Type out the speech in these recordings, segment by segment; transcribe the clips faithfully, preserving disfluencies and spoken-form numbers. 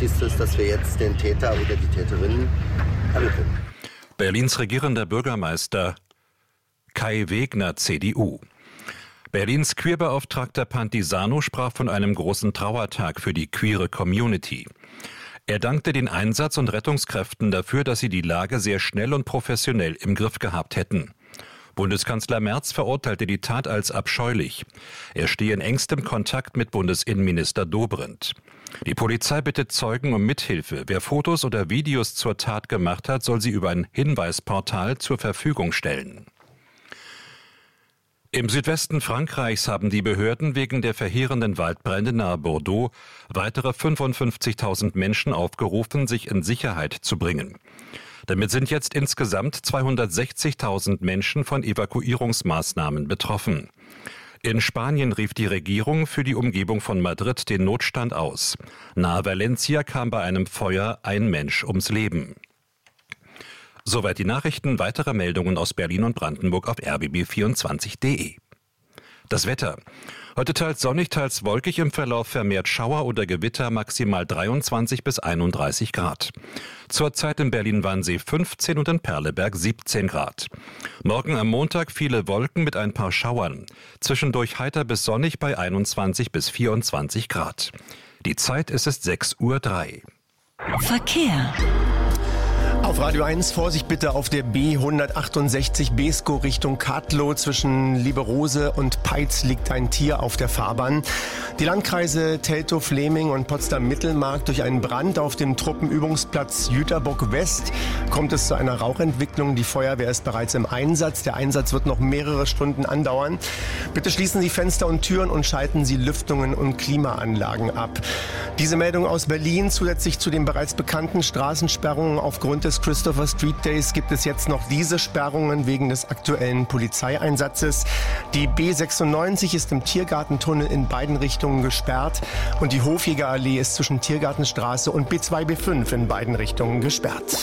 Wichtigste ist, dass wir jetzt den Täter oder die Täterin ermitteln. Berlins regierender Bürgermeister Kai Wegner, C D U. Berlins Queerbeauftragter Pantisano sprach von einem großen Trauertag für die queere Community. Er dankte den Einsatz- und Rettungskräften dafür, dass sie die Lage sehr schnell und professionell im Griff gehabt hätten. Bundeskanzler Merz verurteilte die Tat als abscheulich. Er stehe in engstem Kontakt mit Bundesinnenminister Dobrindt. Die Polizei bittet Zeugen um Mithilfe. Wer Fotos oder Videos zur Tat gemacht hat, soll sie über ein Hinweisportal zur Verfügung stellen. Im Südwesten Frankreichs haben die Behörden wegen der verheerenden Waldbrände nahe Bordeaux weitere fünfundfünfzigtausend Menschen aufgerufen, sich in Sicherheit zu bringen. Damit sind jetzt insgesamt zweihundertsechzigtausend Menschen von Evakuierungsmaßnahmen betroffen. In Spanien rief die Regierung für die Umgebung von Madrid den Notstand aus. Nahe Valencia kam bei einem Feuer ein Mensch ums Leben. Soweit die Nachrichten. Weitere Meldungen aus Berlin und Brandenburg auf r b b vierundzwanzig punkt d e. Das Wetter. Heute teils sonnig, teils wolkig, im Verlauf vermehrt Schauer oder Gewitter, maximal dreiundzwanzig bis einunddreißig Grad. Zurzeit in Berlin-Wannsee fünfzehn und in Perleberg siebzehn Grad. Morgen am Montag viele Wolken mit ein paar Schauern. Zwischendurch heiter bis sonnig bei einundzwanzig bis vierundzwanzig Grad. Die Zeit ist es sechs Uhr drei. Verkehr. Auf Radio eins, Vorsicht bitte auf der B hundertachtundsechzig Beeskow Richtung Kadlow. Zwischen Lieberose und Peitz liegt ein Tier auf der Fahrbahn. Die Landkreise Teltow, Fleming und Potsdam-Mittelmark. Durch einen Brand auf dem Truppenübungsplatz Jüterbock West kommt es zu einer Rauchentwicklung. Die Feuerwehr ist bereits im Einsatz. Der Einsatz wird noch mehrere Stunden andauern. Bitte schließen Sie Fenster und Türen und schalten Sie Lüftungen und Klimaanlagen ab. Diese Meldung aus Berlin. Zusätzlich zu den bereits bekannten Straßensperrungen aufgrund des Christopher Street Days gibt es jetzt noch diese Sperrungen wegen des aktuellen Polizeieinsatzes. Die B sechsundneunzig ist im Tiergartentunnel in beiden Richtungen gesperrt und die Hofjägerallee ist zwischen Tiergartenstraße und B zwei B fünf in beiden Richtungen gesperrt.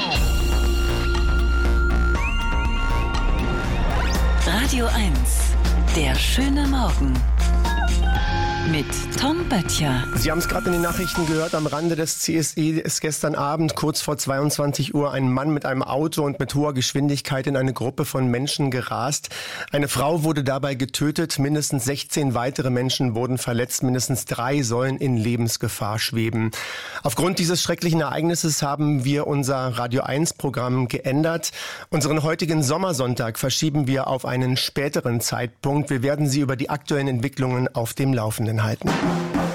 Radio eins, der schöne Morgen. Mit Tom Böttcher. Sie haben es gerade in den Nachrichten gehört, am Rande des C S E ist gestern Abend kurz vor zweiundzwanzig Uhr ein Mann mit einem Auto und mit hoher Geschwindigkeit in eine Gruppe von Menschen gerast. Eine Frau wurde dabei getötet, mindestens sechzehn weitere Menschen wurden verletzt, mindestens drei sollen in Lebensgefahr schweben. Aufgrund dieses schrecklichen Ereignisses haben wir unser Radio eins Programm geändert. Unseren heutigen Sommersonntag verschieben wir auf einen späteren Zeitpunkt. Wir werden Sie über die aktuellen Entwicklungen auf dem Laufenden halten.